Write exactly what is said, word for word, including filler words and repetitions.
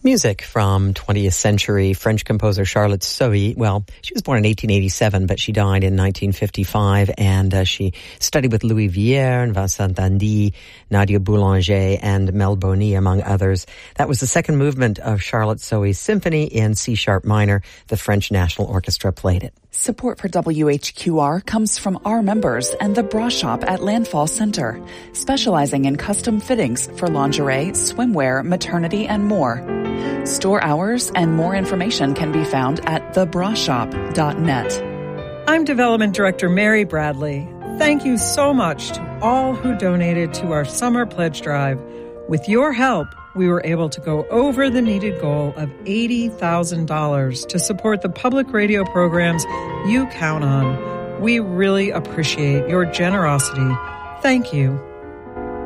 Music from twentieth century French composer Charlotte Sohy. Well, she was born in eighteen eighty-seven, but she died in nineteen fifty-five, and uh, she studied with Louis Vierne and Vincent Dandy, Nadia Boulanger, and Mel Boni, among others. That was the second movement of Charlotte Sohy's symphony in C-sharp minor. The French National Orchestra played it. Support for W H Q R comes from our members and the Bra Shop at Landfall Center, specializing in custom fittings for lingerie, swimwear, maternity, and more. Store hours and more information can be found at the bra shop dot net. I'm Development Director Mary Bradley. Thank you so much to all who donated to our summer pledge drive. With your help, we were able to go over the needed goal of eighty thousand dollars to support the public radio programs you count on. We really appreciate your generosity. Thank you.